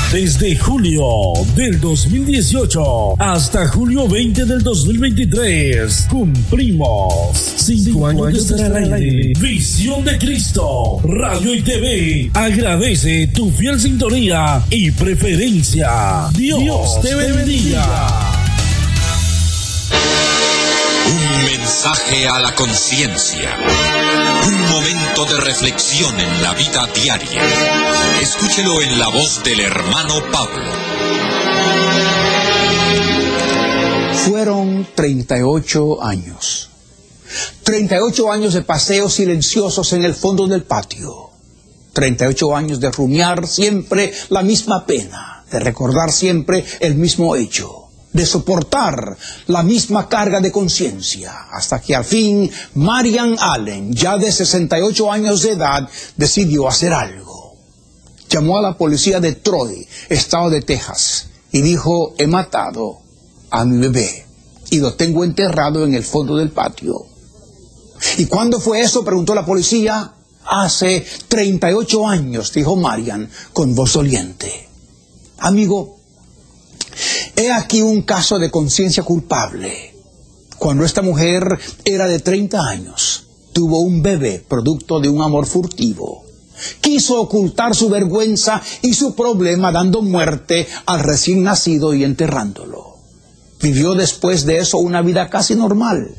Desde julio del 2018 hasta julio 20 del 2023 cumplimos 5 años de estar al aire. Visión de Cristo, Radio y TV agradece tu fiel sintonía y preferencia. Dios te bendiga. Un mensaje a la conciencia. Un momento de reflexión en la vida diaria. Escúchelo en la voz del hermano Pablo. Fueron 38 años. 38 años de paseos silenciosos en el fondo del patio. 38 años de rumiar siempre la misma pena, de recordar siempre el mismo hecho, de soportar la misma carga de conciencia, hasta que al fin Marian Allen, ya de 68 años de edad, decidió hacer algo. Llamó a la policía de Troy, estado de Texas, y dijo: he matado a mi bebé y lo tengo enterrado en el fondo del patio. ¿Y cuándo fue eso?, preguntó la policía. Hace 38 años, dijo Marian con voz doliente. Amigo, he aquí un caso de conciencia culpable. Cuando esta mujer era de 30 años, tuvo un bebé producto de un amor furtivo. Quiso ocultar su vergüenza y su problema dando muerte al recién nacido y enterrándolo. Vivió después de eso una vida casi normal,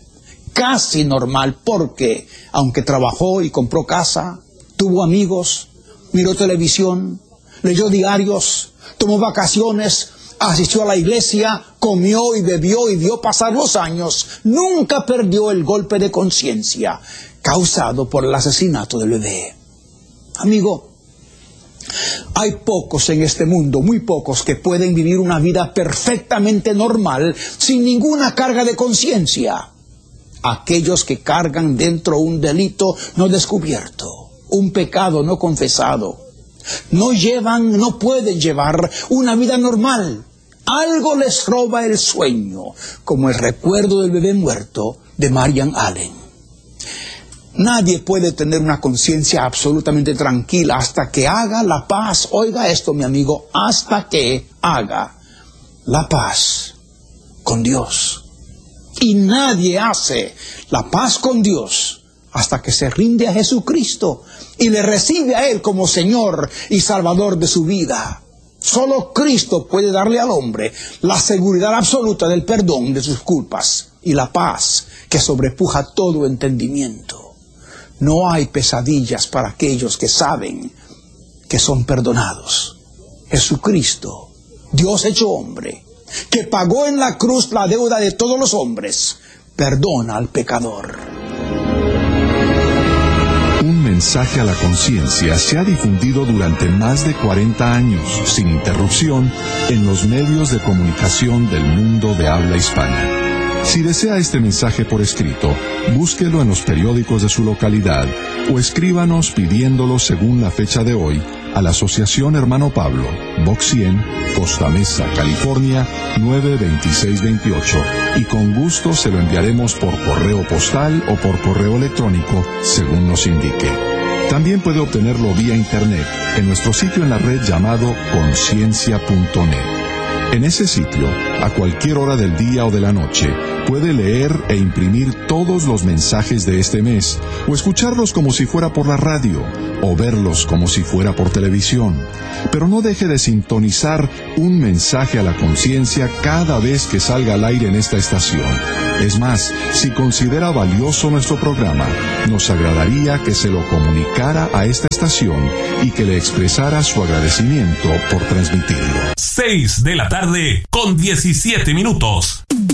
porque aunque trabajó y compró casa, tuvo amigos, miró televisión, leyó diarios, tomó vacaciones, asistió a la iglesia, comió y bebió y vio pasar los años, nunca perdió el golpe de conciencia causado por el asesinato del bebé. Amigo, hay pocos en este mundo, muy pocos, que pueden vivir una vida perfectamente normal sin ninguna carga de conciencia. Aquellos que cargan dentro un delito no descubierto, un pecado no confesado, no pueden llevar una vida normal. Algo les roba el sueño, como el recuerdo del bebé muerto de Marian Allen. Nadie puede tener una conciencia absolutamente tranquila hasta que haga la paz. Oiga esto, mi amigo, hasta que haga la paz con Dios. Y nadie hace la paz con Dios hasta que se rinde a Jesucristo y le recibe a Él como Señor y Salvador de su vida. Solo Cristo puede darle al hombre la seguridad absoluta del perdón de sus culpas y la paz que sobrepuja todo entendimiento. No hay pesadillas para aquellos que saben que son perdonados. Jesucristo, Dios hecho hombre, que pagó en la cruz la deuda de todos los hombres, perdona al pecador. Un mensaje a la conciencia se ha difundido durante más de 40 años, sin interrupción, en los medios de comunicación del mundo de habla hispana. Si desea este mensaje por escrito, búsquelo en los periódicos de su localidad o escríbanos pidiéndolo según la fecha de hoy a la Asociación Hermano Pablo, Box 100, Costa Mesa, California, 92628, y con gusto se lo enviaremos por correo postal o por correo electrónico, según nos indique. También puede obtenerlo vía internet en nuestro sitio en la red llamado conciencia.net. En ese sitio, a cualquier hora del día o de la noche, puede leer e imprimir todos los mensajes de este mes, o escucharlos como si fuera por la radio, o verlos como si fuera por televisión. Pero no deje de sintonizar un mensaje a la conciencia cada vez que salga al aire en esta estación. Es más, si considera valioso nuestro programa, nos agradaría que se lo comunicara a esta estación y que le expresara su agradecimiento por transmitirlo. 6 de la tarde con 17 minutos.